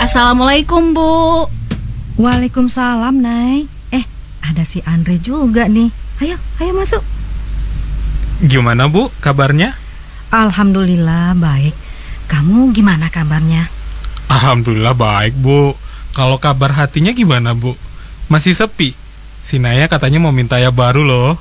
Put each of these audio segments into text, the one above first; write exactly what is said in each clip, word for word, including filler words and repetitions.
Assalamualaikum, Bu. Waalaikumsalam, Nay. Eh, ada si Andre juga nih. Ayo, ayo masuk. Gimana, Bu, kabarnya? Alhamdulillah baik. Kamu gimana kabarnya? Alhamdulillah baik, Bu. Kalau kabar hatinya gimana, Bu? Masih sepi? Si Naya katanya mau minta ya baru loh.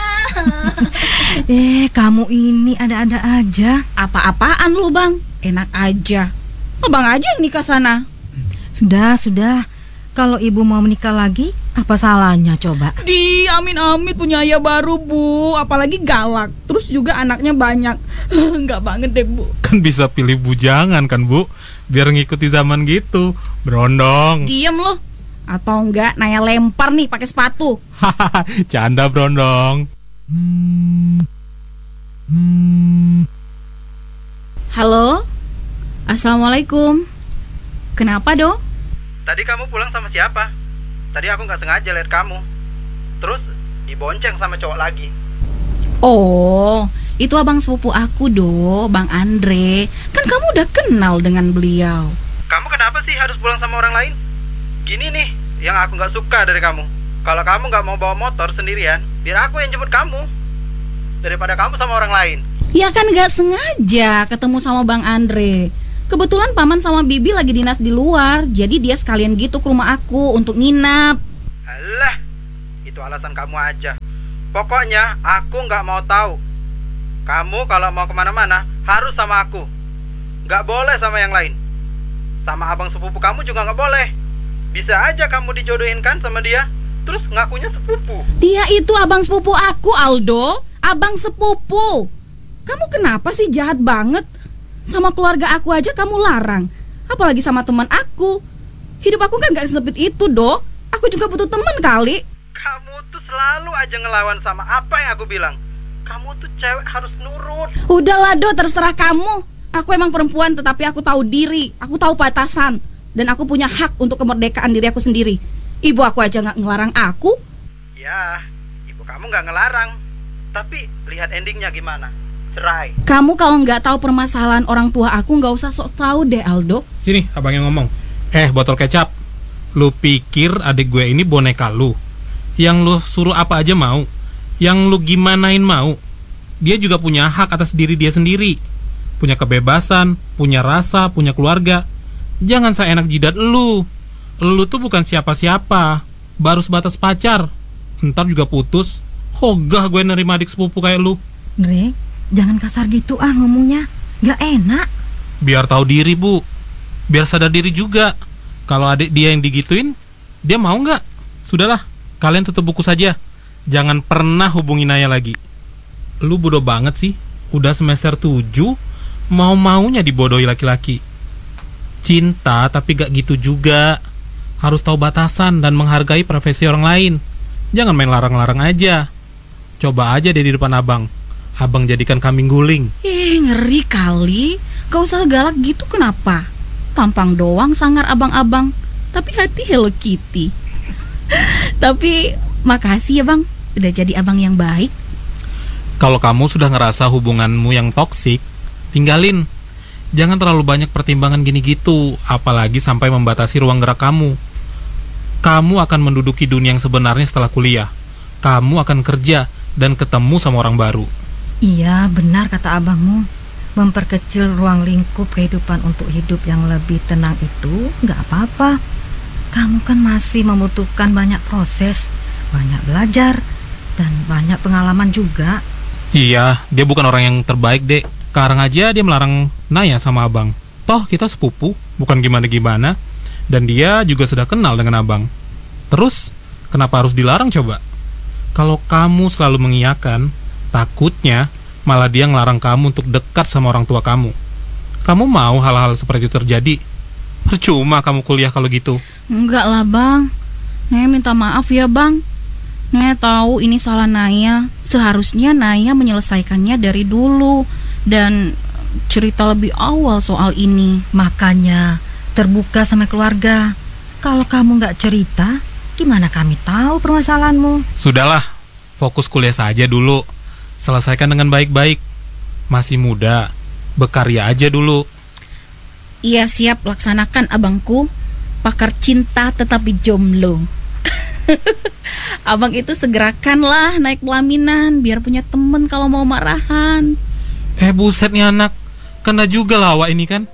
Eh, kamu ini ada-ada aja. Apa-apaan lu, Bang? Enak aja. Abang aja yang nikah sana. Sudah, sudah. Kalau ibu mau menikah lagi, apa salahnya coba? Di amin-amin punya ayah baru, Bu. Apalagi galak. Terus juga anaknya banyak. Enggak banget deh, Bu. Kan bisa pilih bujangan kan, Bu? Biar ngikuti zaman gitu. Berondong. Diem loh. Atau enggak Naya lempar nih pakai sepatu. Hahaha, canda Berondong. Halo. Assalamualaikum. Kenapa, Do? Tadi kamu pulang sama siapa? Tadi aku gak sengaja lihat kamu. Terus dibonceng sama cowok lagi. Oh, itu abang sepupu aku, Do, Bang Andre. Kan kamu udah kenal dengan beliau. Kamu kenapa sih harus pulang sama orang lain? Gini nih, yang aku gak suka dari kamu. Kalau kamu gak mau bawa motor sendirian, biar aku yang jemput kamu, daripada kamu sama orang lain. Ya kan gak sengaja ketemu sama Bang Andre. Kebetulan Paman sama Bibi lagi dinas di luar. Jadi dia sekalian gitu ke rumah aku untuk nginap. Alah, itu alasan kamu aja. Pokoknya aku gak mau tahu. Kamu kalau mau kemana-mana harus sama aku. Gak boleh sama yang lain. Sama abang sepupu kamu juga gak boleh. Bisa aja kamu dijodohin kan sama dia, terus ngakunya sepupu. Dia itu abang sepupu aku, Aldo. Abang sepupu. Kamu kenapa sih jahat banget? Sama keluarga aku aja kamu larang. Apalagi sama teman aku. Hidup aku kan gak sesempit itu, Do. Aku juga butuh teman kali. Kamu tuh selalu aja ngelawan sama apa yang aku bilang. Kamu tuh cewek harus nurut. Udahlah, Do, terserah kamu. Aku emang perempuan tetapi aku tahu diri. Aku tahu batasan. Dan aku punya hak untuk kemerdekaan diri aku sendiri. Ibu aku aja gak ngelarang aku. Ya, ibu kamu gak ngelarang. Tapi lihat endingnya gimana. Cerai. Kamu kalau nggak tahu permasalahan orang tua aku, nggak usah sok tahu deh, Aldo. Sini, abang yang ngomong. Eh, botol kecap. Lu pikir adik gue ini boneka lu? Yang lu suruh apa aja mau? Yang lu gimanain mau? Dia juga punya hak atas diri dia sendiri. Punya kebebasan, punya rasa, punya keluarga. Jangan seenak jidat lu. Lu tuh bukan siapa-siapa. Baru sebatas pacar. Ntar juga putus. Hogah gue nerima adik sepupu kayak lu. Dre, jangan kasar gitu ah ngomongnya. Gak enak. Biar tahu diri, Bu. Biar sadar diri juga. Kalau adik dia yang digituin, dia mau nggak? Sudahlah, kalian tutup buku saja. Jangan pernah hubungi Naya lagi. Lu bodoh banget sih. Udah semester tujuh, mau-maunya dibodohi laki-laki. Cinta tapi gak gitu juga. Harus tahu batasan dan menghargai profesi orang lain. Jangan main larang-larang aja. Coba aja deh di depan abang. Abang jadikan kambing guling. Eh, ngeri kali. Gak usah galak gitu, kenapa? Tampang doang sangar abang-abang, tapi hati Hello Kitty. Tapi makasih ya, Bang. Udah jadi abang yang baik. Kalau kamu sudah ngerasa hubunganmu yang toksik, tinggalin. Jangan terlalu banyak pertimbangan gini gitu, apalagi sampai membatasi ruang gerak kamu. Kamu akan menduduki dunia yang sebenarnya setelah kuliah. Kamu akan kerja dan ketemu sama orang baru. Iya, benar kata abangmu. Memperkecil ruang lingkup kehidupan untuk hidup yang lebih tenang itu gak apa-apa. Kamu kan masih membutuhkan banyak proses, banyak belajar, dan banyak pengalaman juga. Iya, dia bukan orang yang terbaik, Dek. Sekarang aja dia melarang Naya sama abang. Toh kita sepupu, bukan gimana-gimana. Dan dia juga sudah kenal dengan abang. Terus, kenapa harus dilarang coba? Kalau kamu selalu mengiyakan, takutnya malah dia ngelarang kamu untuk dekat sama orang tua kamu. Kamu mau hal-hal seperti itu terjadi? Percuma kamu kuliah kalau gitu. Enggak lah, Bang. Naya minta maaf ya, Bang. Naya tahu ini salah Naya. Seharusnya Naya menyelesaikannya dari dulu dan cerita lebih awal soal ini. Makanya terbuka sama keluarga. Kalau kamu gak cerita, gimana kami tahu permasalahanmu? Sudahlah, fokus kuliah saja dulu. Selesaikan dengan baik-baik. Masih muda, berkarya aja dulu. Iya, siap, laksanakan abangku. pakar cinta tetapi jomblo. Abang itu segerakanlah naik pelaminan biar punya temen kalau mau marahan. Eh buset nih anak, kena juga lah awak ini kan.